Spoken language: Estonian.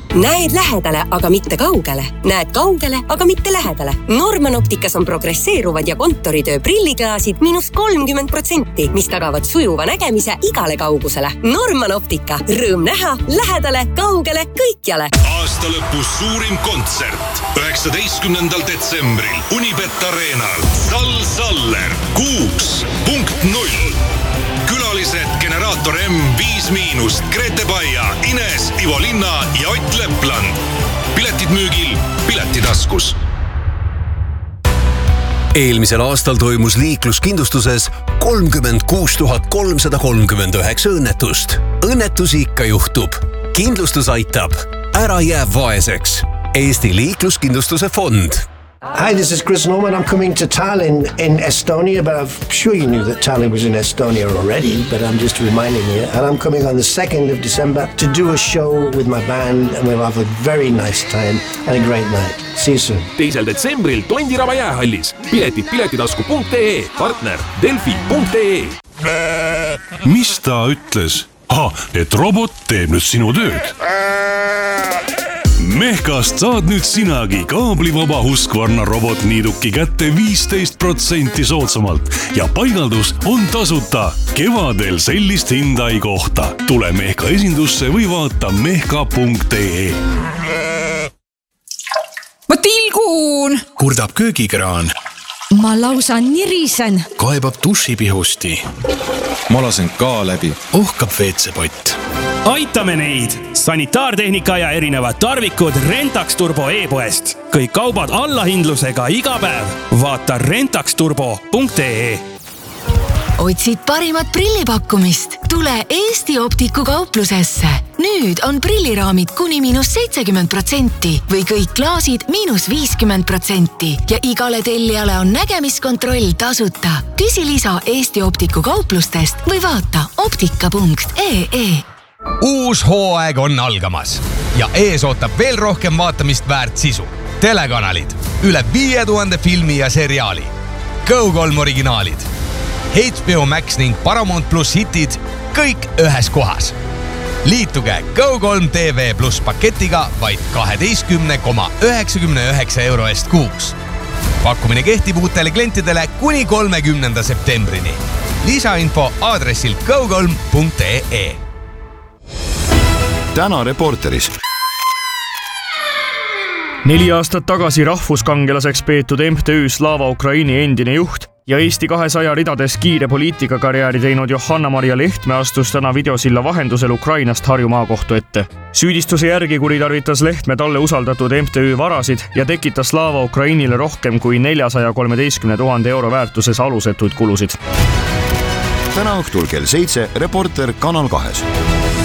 Näed lähedale, aga mitte kaugele. Näed kaugele, aga mitte lähedale. Norman Opticas on progresseeruvad ja kontoritöö prilliklaasid -30%, mis tagavad sujuva nägemise igale kaugusele. Norman Optica. Rõõm näha, lähedale, kaugele, kõikjale. Aasta lõpus suurim kontsert. 19. detsembril Unibet Arenal. Sal Saller 6.0. Külalised Generaator M5-, Grete Baia, Ines, Ivo Linna ja Ott Lepland. Piletid müügil Piletitaskus. Eelmisel aastal toimus liikluskindlustuses 36 339 õnnetust. Õnnetusi ikka juhtub. Kindlustus aitab. Ära jää vaeseks. Eesti liikluskindlustuse fond. Hi, this is Chris Norman. I'm coming to Tallinn in Estonia, but I'm sure you knew that Tallinn was in Estonia already, but I'm just reminding you. And I'm coming on the 2nd of December to do a show with my band, and we'll have a very nice time and a great night. See you soon. 2. detsembril Tondiraba jäähallis. Piletid piletitasku.ee, partner delfi.ee. Mis ta ütles? Et robot teeb nüüd sinu tööd. Mehkast saad nüüd sinagi kaablivaba Husqvarna robotniiduki kätte 15% soodsamalt ja paigaldus on tasuta. Kevadel sellist hinda ei kohta. Tule Mehka esindusse või vaata mehka.ee. Ma tilgun! Kurdab köögikraan. Ma lausa nirisen. Kaebab dušipihusti. Ma lasen ka läbi. Ohkab veetsepott. Aitame neid! Sanitaartehnika ja erinevad tarvikud Rentax Turbo e-poest. Kõik kaubad allahindlusega iga päev. Vaata rentaxturbo.ee. Otsid parimat prillipakkumist? Tule Eesti Optiku kauplusesse. Nüüd on prilliraamid kuni -70% või kõik klaasid -50% ja igale tellijale on nägemiskontroll tasuta. Küsi lisa Eesti Optiku kauplustest või vaata optika.ee. Uus hooaeg on algamas ja ees ootab veel rohkem vaatamist väärt sisu. Telekanalid, üle 5000 filmi ja seriaali, Go3 originaalid, HBO Max ning Paramount Plus hitid, kõik ühes kohas. Liituge Go3 TV Plus paketiga vaid 12,99 euro eest kuuks. Pakkumine kehtib uutele klientidele kuni 30. septembrini. Lisainfo aadressil go3.ee. Täna Reporteris. 4 aastat tagasi rahvuskangelaseks peetud MTÜ Slava Ukraini endine juht ja Eesti 200 ridades kiire poliitikakarjääri teinud Johanna-Maria Lehtme astus täna videosilla vahendusel Ukrainast Harju maakohtu ette. Süüdistuse järgi kuritarvitas Lehtme talle usaldatud MTÜ varasid ja tekitas Slava Ukrainile rohkem kui 413 000 euro väärtuses alusetuid kulusid. Täna õhtul kell 7 Reporter Kanal 2.